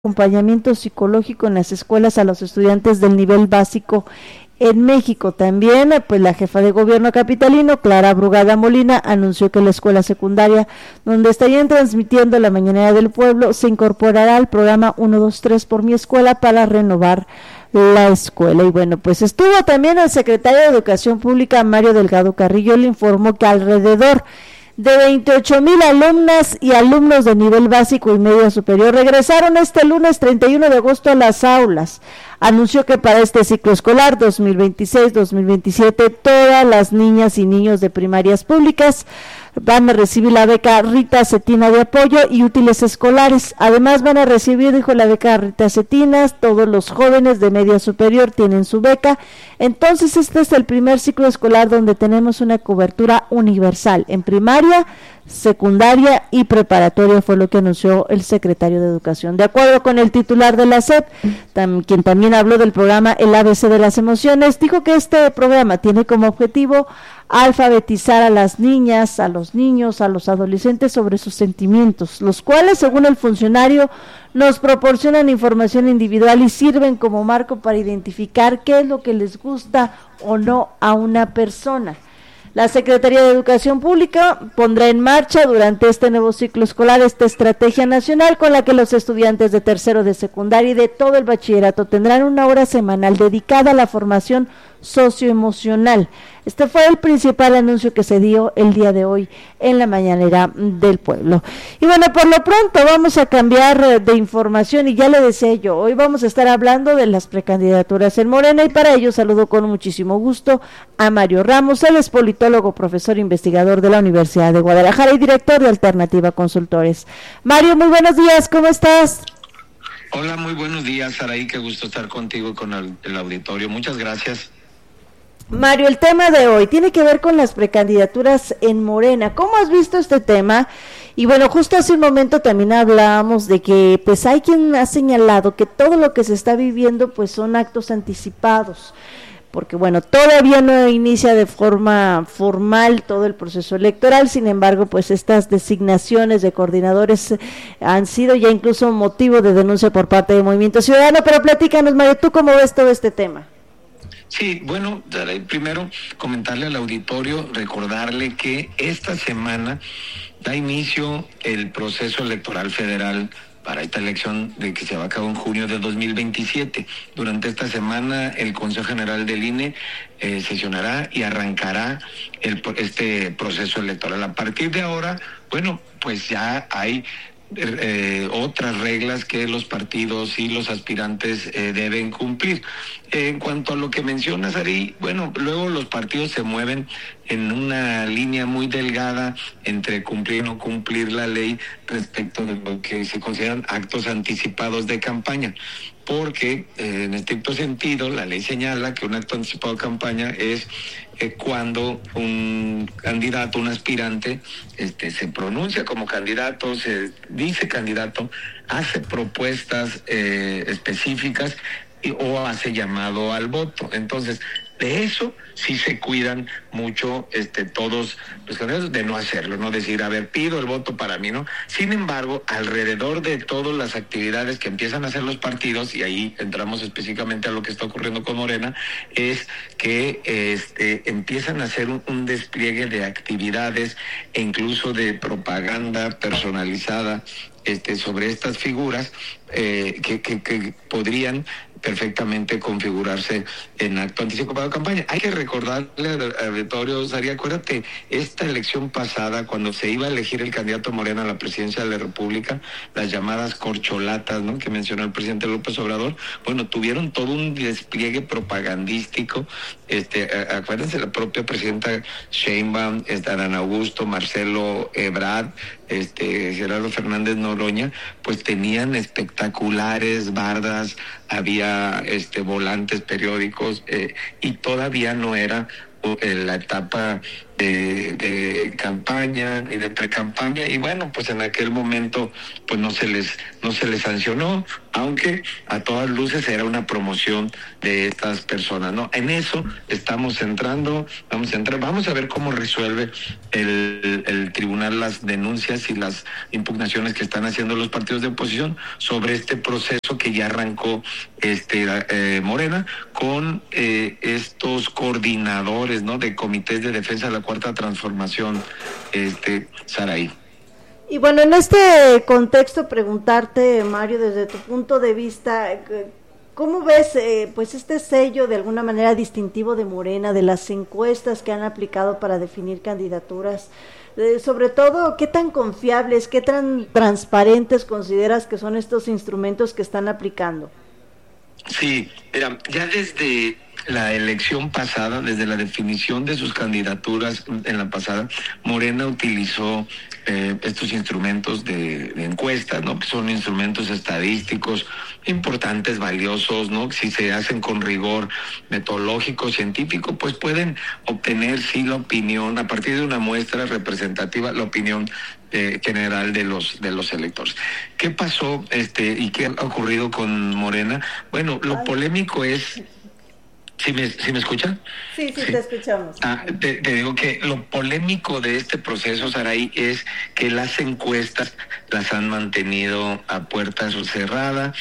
acompañamiento psicológico en las escuelas a los estudiantes del nivel básico en México. También, pues la jefa de gobierno capitalino, Clara Brugada Molina, anunció que la escuela secundaria, donde estarían transmitiendo la mañanera del pueblo, se incorporará al programa 123 por mi escuela para renovar la escuela. Y bueno, pues estuvo también el secretario de Educación Pública, Mario Delgado Carrillo. Le informó que alrededor de 28,000 alumnas y alumnos de nivel básico y medio superior regresaron este lunes 31 de agosto a las aulas. Anunció que para este ciclo escolar 2026-2027 todas las niñas y niños de primarias públicas van a recibir la beca Rita Cetina de apoyo y útiles escolares. Además van a recibir, dijo, la beca Rita Cetina, todos los jóvenes de media superior tienen su beca. Entonces este es el primer ciclo escolar donde tenemos una cobertura universal en primaria, secundaria y preparatoria, fue lo que anunció el secretario de Educación. De acuerdo con el titular de la SEP, quien también habló del programa El ABC de las Emociones, dijo que este programa tiene como objetivo alfabetizar a las niñas, a los niños, a los adolescentes sobre sus sentimientos, los cuales, según el funcionario, nos proporcionan información individual y sirven como marco para identificar qué es lo que les gusta o no a una persona. La Secretaría de Educación Pública pondrá en marcha durante este nuevo ciclo escolar esta estrategia nacional con la que los estudiantes de tercero de secundaria y de todo el bachillerato tendrán una hora semanal dedicada a la formación socioemocional. Este fue el principal anuncio que se dio el día de hoy en la mañanera del pueblo. Y bueno, por lo pronto vamos a cambiar de información y ya le decía yo, hoy vamos a estar hablando de las precandidaturas en Morena y para ello saludo con muchísimo gusto a Mario Ramos. Él es politólogo, profesor investigador de la Universidad de Guadalajara y director de Alternativa Consultores. Mario, muy buenos días, ¿cómo estás? Hola, muy buenos días, Saraí, qué gusto estar contigo y con el auditorio. Muchas gracias. Mario, el tema de hoy tiene que ver con las precandidaturas en Morena. ¿Cómo has visto este tema? Y bueno, justo hace un momento también hablábamos de que pues hay quien ha señalado que todo lo que se está viviendo pues son actos anticipados, porque bueno, todavía no inicia de forma formal todo el proceso electoral, sin embargo, pues estas designaciones de coordinadores han sido ya incluso motivo de denuncia por parte del Movimiento Ciudadano, pero platícanos, Mario, ¿tú cómo ves todo este tema? Sí, bueno, primero comentarle al auditorio, recordarle que esta semana da inicio el proceso electoral federal para esta elección de que se va a cabo en junio de 2027. Durante esta semana el Consejo General del INE sesionará y arrancará este proceso electoral. A partir de ahora, bueno, pues ya hay otras reglas que los partidos y los aspirantes deben cumplir. En cuanto a lo que mencionas, Ari, bueno, luego los partidos se mueven en una línea muy delgada entre cumplir o no cumplir la ley respecto de lo que se consideran actos anticipados de campaña. Porque en estricto sentido la ley señala que un acto anticipado de campaña es cuando un candidato, un aspirante, se pronuncia como candidato, se dice candidato, hace propuestas específicas o hace llamado al voto. Entonces, de eso sí se cuidan mucho todos los candidatos de no hacerlo, no decir, a ver, pido el voto para mí, ¿no? Sin embargo, alrededor de todas las actividades que empiezan a hacer los partidos, y ahí entramos específicamente a lo que está ocurriendo con Morena, es que empiezan a hacer un despliegue de actividades e incluso de propaganda personalizada sobre estas figuras que podrían perfectamente configurarse en acto anticipado de campaña. Hay que recordarle al auditorio, Sari, acuérdate, esta elección pasada, cuando se iba a elegir el candidato Morena a la presidencia de la República, las llamadas corcholatas, ¿no?, que mencionó el presidente López Obrador, bueno, tuvieron todo un despliegue propagandístico. Acuérdense, la propia presidenta Sheinbaum, Adán Augusto, Marcelo Ebrard, Gerardo Fernández Noroña, pues tenían espectaculares bardas, había volantes periódicos, y todavía no era la etapa de campaña y de pre-campaña, y bueno, pues en aquel momento pues no se les sancionó. aunque a todas luces era una promoción de estas personas, ¿no? En eso estamos entrando, vamos a ver cómo resuelve el tribunal las denuncias y las impugnaciones que están haciendo los partidos de oposición sobre este proceso que ya arrancó Morena con estos coordinadores, ¿no?, de comités de defensa de la Cuarta Transformación, Saraí. Y bueno, en este contexto preguntarte, Mario, desde tu punto de vista, ¿cómo ves pues este sello de alguna manera distintivo de Morena, de las encuestas que han aplicado para definir candidaturas? Sobre todo, ¿qué tan confiables, qué tan transparentes consideras que son estos instrumentos que están aplicando? Sí, mira, ya desde la elección pasada, desde la definición de sus candidaturas en la pasada, Morena utilizó estos instrumentos de encuestas, ¿no? Que son instrumentos estadísticos importantes, valiosos, ¿no? Si se hacen con rigor metodológico, científico, pues pueden obtener, sí, la opinión, a partir de una muestra representativa, la opinión general de los electores. ¿Qué pasó y qué ha ocurrido con Morena? Bueno, lo polémico es... ¿Sí me escuchan? Sí, te escuchamos. Te digo que lo polémico de este proceso, Saraí, es que las encuestas las han mantenido a puertas cerradas.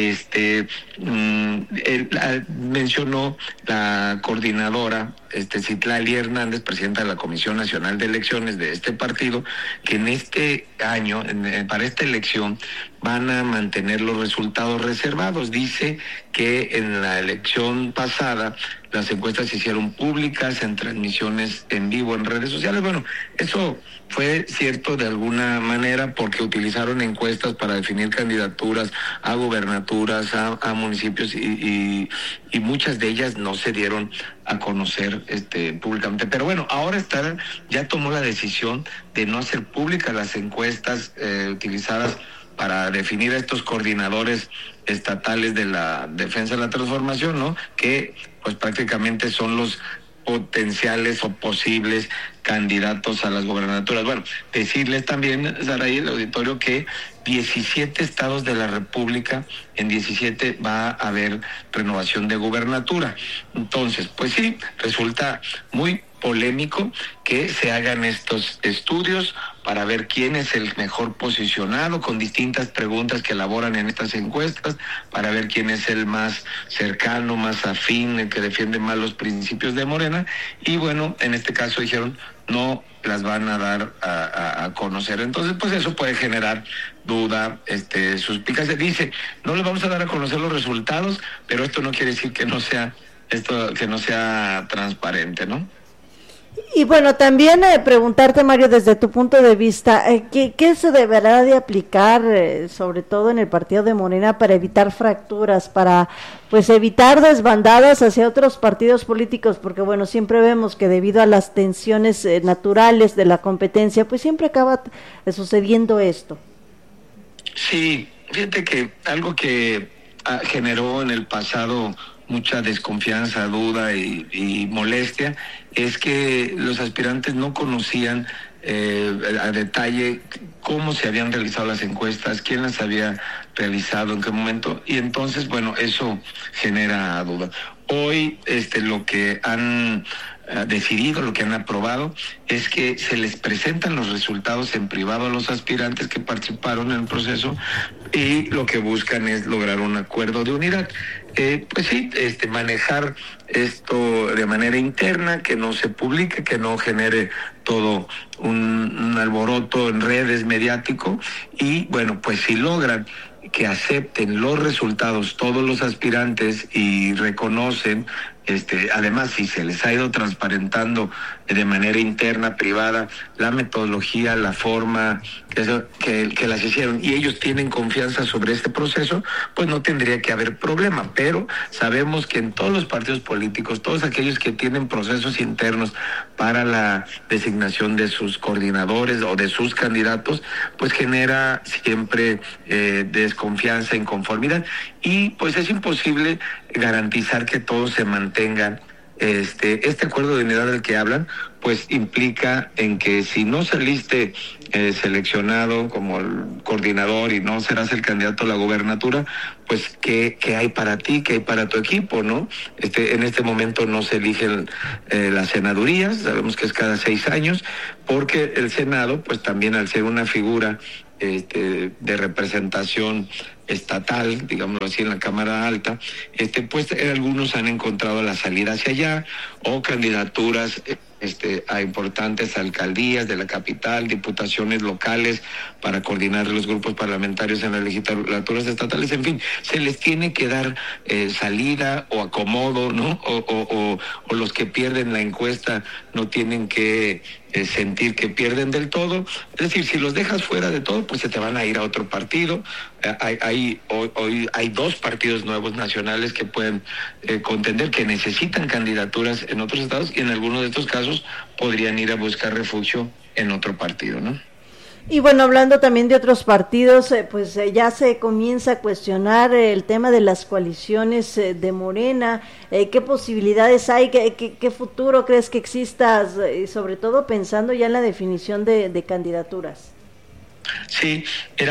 Mencionó la coordinadora, Citlali Hernández, presidenta de la Comisión Nacional de Elecciones de este partido, que en este año, para esta elección, van a mantener los resultados reservados. Dice que en la elección pasada las encuestas se hicieron públicas en transmisiones en vivo en redes sociales. Bueno, eso fue cierto de alguna manera porque utilizaron encuestas para definir candidaturas a gubernaturas, a municipios y muchas de ellas no se dieron a conocer públicamente. Pero bueno, ahora ya tomó la decisión de no hacer públicas las encuestas utilizadas para definir a estos coordinadores estatales de la defensa de la transformación, ¿no? Que pues prácticamente son los potenciales o posibles candidatos a las gobernaturas. Bueno, decirles también, Saraí, el auditorio, que 17 estados de la República, en 17 va a haber renovación de gubernatura. Entonces, pues sí, resulta muy polémico que se hagan estos estudios para ver quién es el mejor posicionado, con distintas preguntas que elaboran en estas encuestas, para ver quién es el más cercano, más afín, el que defiende más los principios de Morena. Y bueno, en este caso dijeron, no las van a dar a conocer. Entonces, pues eso puede generar duda, suspicacia. Dice, no les vamos a dar a conocer los resultados, pero esto no quiere decir que no sea transparente, ¿no? Y bueno, también preguntarte, Mario, desde tu punto de vista, ¿qué se deberá de aplicar, sobre todo en el partido de Morena, para evitar fracturas, para pues evitar desbandadas hacia otros partidos políticos? Porque bueno, siempre vemos que debido a las tensiones naturales de la competencia, pues siempre acaba sucediendo esto. Sí, fíjate que algo que generó en el pasado mucha desconfianza, duda y molestia, es que los aspirantes no conocían a detalle cómo se habían realizado las encuestas, quién las había realizado, en qué momento, y entonces, bueno, eso genera duda. Hoy, lo que han decidido, lo que han aprobado, es que se les presentan los resultados en privado a los aspirantes que participaron en el proceso y lo que buscan es lograr un acuerdo de unidad. Pues sí, manejar esto de manera interna, que no se publique, que no genere todo un alboroto en redes mediático y bueno, pues si logran que acepten los resultados todos los aspirantes y reconocen, además si se les ha ido transparentando de manera interna, privada, la metodología, la forma que las hicieron y ellos tienen confianza sobre este proceso, pues no tendría que haber problema, pero sabemos que en todos los partidos políticos, todos aquellos que tienen procesos internos para la designación de sus coordinadores o de sus candidatos, pues genera siempre desconfianza, inconformidad y pues es imposible garantizar que todos se mantengan. Este acuerdo de unidad del que hablan, pues implica en que si no saliste seleccionado como el coordinador y no serás el candidato a la gobernatura, pues qué hay para ti, qué hay para tu equipo, ¿no? En este momento no se eligen las senadurías, sabemos que es cada 6 años, porque el Senado, pues también al ser una figura de representación estatal, digámoslo así, en la Cámara Alta, pues algunos han encontrado la salida hacia allá, o candidaturas a importantes alcaldías de la capital, diputaciones locales para coordinar los grupos parlamentarios en las legislaturas estatales, en fin, se les tiene que dar salida o acomodo, ¿no? O los que pierden la encuesta no tienen que sentir que pierden del todo. Es decir, si los dejas fuera de todo, pues se te van a ir a otro partido. Hoy hay 2 partidos nuevos nacionales que pueden contender, que necesitan candidaturas en otros estados, y en algunos de estos casos podrían ir a buscar refugio en otro partido, ¿no? Y bueno, hablando también de otros partidos, ya se comienza a cuestionar el tema de las coaliciones de Morena. ¿Qué posibilidades hay? ¿Qué futuro crees que exista? Sobre todo pensando ya en la definición de candidaturas. Sí,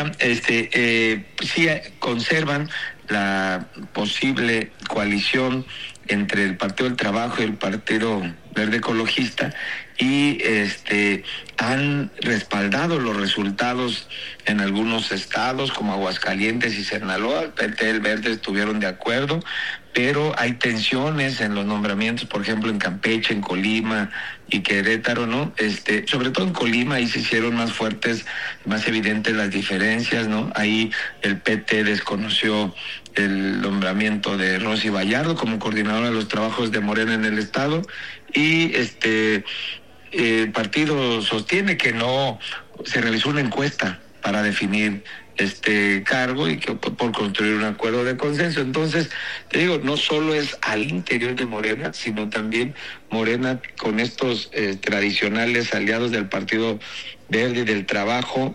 sí conservan la posible coalición entre el Partido del Trabajo y el Partido Verde Ecologista, y han respaldado los resultados en algunos estados como Aguascalientes y Sinaloa. El PT y el Verde estuvieron de acuerdo, pero hay tensiones en los nombramientos, por ejemplo en Campeche, en Colima y Querétaro, ¿no? Sobre todo en Colima, ahí se hicieron más fuertes, más evidentes las diferencias, ¿no? Ahí el PT desconoció el nombramiento de Rosy Vallardo como coordinadora de los trabajos de Morena en el estado, y el partido sostiene que no se realizó una encuesta para definir este cargo y que por construir un acuerdo de consenso. Entonces, te digo, no solo es al interior de Morena, sino también Morena con estos tradicionales aliados del Partido Verde y del Trabajo,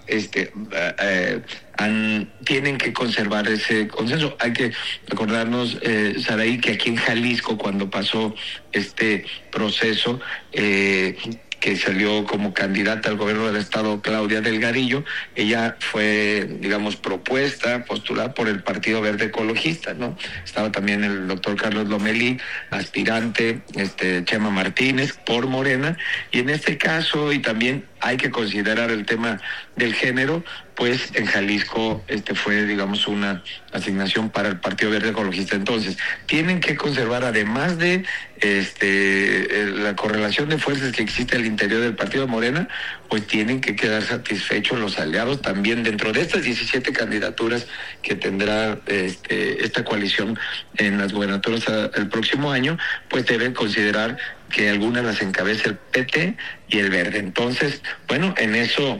tienen que conservar ese consenso. Hay que recordarnos, Saraí, que aquí en Jalisco, cuando pasó este proceso, que salió como candidata al gobierno del estado Claudia Delgadillo, ella fue, digamos, postulada por el Partido Verde Ecologista, ¿no? Estaba también el doctor Carlos Lomelí, aspirante, Chema Martínez, por Morena, y en este caso, y también hay que considerar el tema del género, pues en Jalisco fue, digamos, una asignación para el Partido Verde Ecologista. Entonces, tienen que conservar, además de la correlación de fuerzas que existe al interior del Partido de Morena, pues tienen que quedar satisfechos los aliados también dentro de estas 17 candidaturas que tendrá esta coalición en las gubernaturas el próximo año, pues deben considerar que algunas las encabece el PT y el Verde. Entonces, bueno, en eso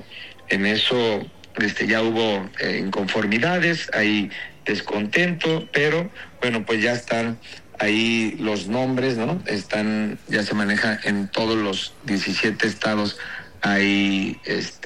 ya hubo inconformidades, hay descontento, pero bueno, pues ya están ahí los nombres, ¿no? Ya se maneja en todos los 17 estados, hay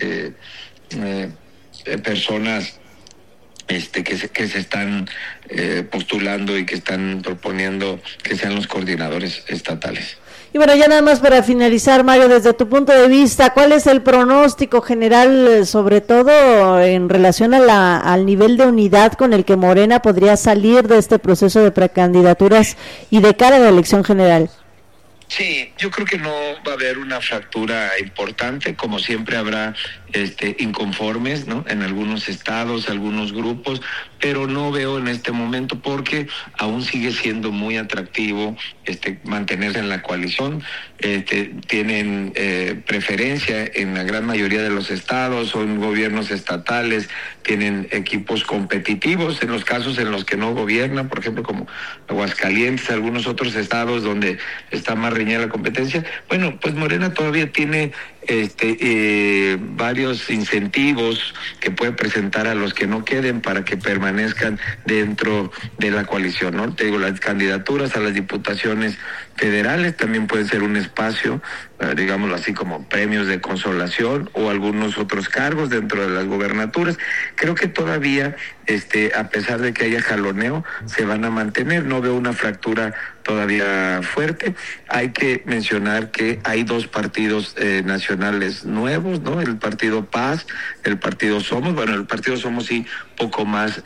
personas que se están postulando y que están proponiendo que sean los coordinadores estatales. Y bueno, ya nada más para finalizar, Mario, desde tu punto de vista, ¿cuál es el pronóstico general, sobre todo en relación al nivel de unidad con el que Morena podría salir de este proceso de precandidaturas y de cara a la elección general? Sí, yo creo que no va a haber una fractura importante, como siempre habrá inconformes, ¿no? En algunos estados, algunos grupos, pero no veo en este momento, porque aún sigue siendo muy atractivo mantenerse en la coalición. Tienen preferencia en la gran mayoría de los estados, son gobiernos estatales, tienen equipos competitivos en los casos en los que no gobiernan, por ejemplo como Aguascalientes, algunos otros estados donde está más reñida la competencia. Bueno, pues Morena todavía tiene varios incentivos que puede presentar a los que no queden para que permanezcan dentro de la coalición, ¿no? Te digo, las candidaturas a las diputaciones federales también pueden ser un espacio, digámoslo así, como premios de consolación, o algunos otros cargos dentro de las gubernaturas. Creo que todavía, a pesar de que haya jaloneo, se van a mantener. No veo una fractura todavía fuerte. Hay que mencionar que hay 2 partidos nacionales nuevos, ¿no? El Partido Paz, el Partido Somos. Bueno, el Partido Somos sí poco más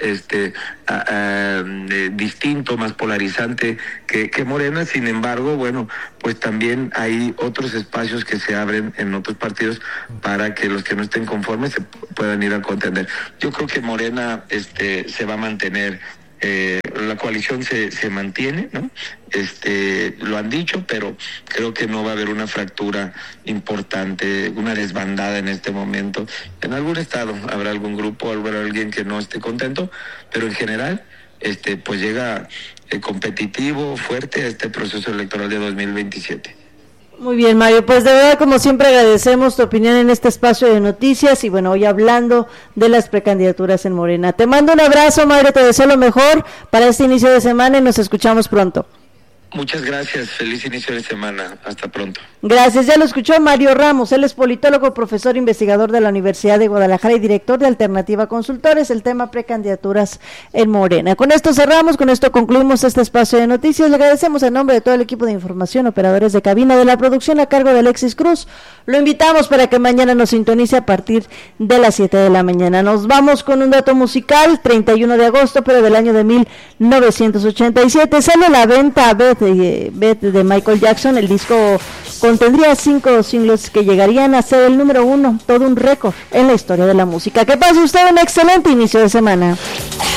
distinto, más polarizante que Morena. Sin embargo, bueno, pues también hay otros espacios que se abren en otros partidos para que los que no estén conformes se puedan ir a contender. Yo creo que Morena se va a mantener, la coalición se mantiene, ¿no? Lo han dicho, pero creo que no va a haber una fractura importante, una desbandada en este momento. En algún estado habrá algún grupo, habrá alguien que no esté contento, pero en general, pues llega competitivo, fuerte a este proceso electoral de 2027. Muy bien, Mario, pues de verdad, como siempre, agradecemos tu opinión en este espacio de noticias y bueno, hoy hablando de las precandidaturas en Morena. Te mando un abrazo, Mario, te deseo lo mejor para este inicio de semana y nos escuchamos pronto. Muchas gracias, feliz inicio de semana, hasta pronto. Gracias, ya lo escuchó Mario Ramos, él es politólogo, profesor investigador de la Universidad de Guadalajara y director de Alternativa Consultores, el tema precandidaturas en Morena. Con esto cerramos, con esto concluimos este espacio de noticias, le agradecemos en nombre de todo el equipo de información, operadores de cabina de la producción a cargo de Alexis Cruz, lo invitamos para que mañana nos sintonice a partir de las 7 de la mañana. Nos vamos con un dato musical, 31 de agosto, pero del año de 1987, sale a la venta Beth de Michael Jackson. El disco contendría 5 singles que llegarían a ser el número 1, todo un récord en la historia de la música. Que pase usted un excelente inicio de semana.